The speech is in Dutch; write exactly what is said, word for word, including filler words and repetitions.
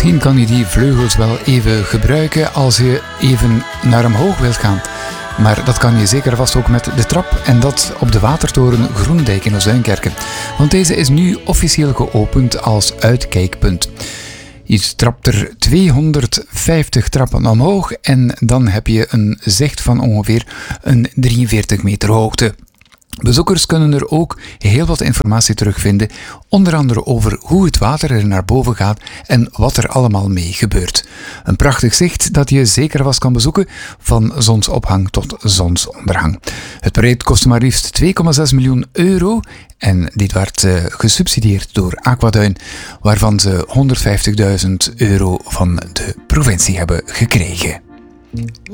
Misschien kan je die vleugels wel even gebruiken als je even naar omhoog wilt gaan. Maar dat kan je zeker vast ook met de trap en dat op de watertoren Groenendijk in Ozuinkerken. Want deze is nu officieel geopend als uitkijkpunt. Je trapt er tweehonderdvijftig trappen omhoog en dan heb je een zicht van ongeveer een drieënveertig meter hoogte. Bezoekers kunnen er ook heel wat informatie terugvinden, onder andere over hoe het water er naar boven gaat en wat er allemaal mee gebeurt. Een prachtig zicht dat je zeker vast kan bezoeken, van zonsopgang tot zonsondergang. Het project kostte maar liefst twee komma zes miljoen euro en dit werd uh, gesubsidieerd door Aquaduin, waarvan ze honderdvijftigduizend euro van de provincie hebben gekregen.